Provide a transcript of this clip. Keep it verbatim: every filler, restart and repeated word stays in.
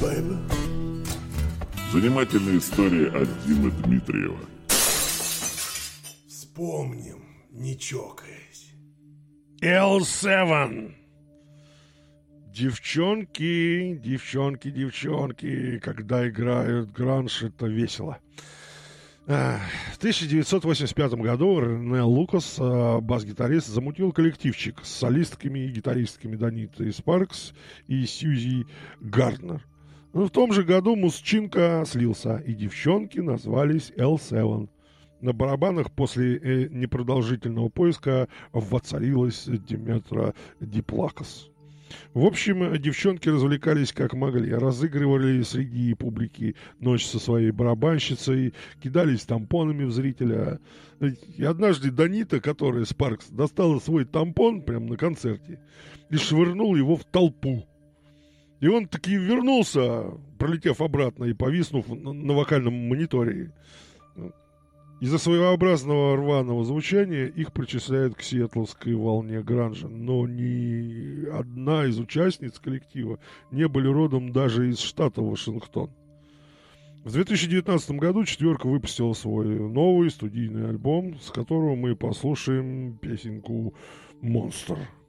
baby. Занимательная история от Димы Дмитриева. Вспомним, не чокаясь. эл семь. Девчонки, девчонки, девчонки, когда играют гранж, это весело. В тысяча девятьсот восемьдесят пятом году Рене Лукас, бас-гитарист, замутил коллективчик с солистками и гитаристками Данитой Спаркс и Сьюзи Гарднер. Но в том же году мужчинка слился, и девчонки назвались эл семь. На барабанах после э, непродолжительного поиска воцарилась Диметра Диплакос. В общем, девчонки развлекались как могли, разыгрывали среди публики ночь со своей барабанщицей, кидались тампонами в зрителя. И однажды Данита, которая Спаркс, достала свой тампон прямо на концерте и швырнул его в толпу. И он таки вернулся, пролетев обратно и повиснув на, на вокальном мониторе. Из-за своеобразного рваного звучания их причисляют к сиэтловской волне гранжа. Но ни одна из участниц коллектива не были родом даже из штата Вашингтон. В две тысячи девятнадцатом году четверка выпустила свой новый студийный альбом, с которого мы послушаем песенку «Монстр».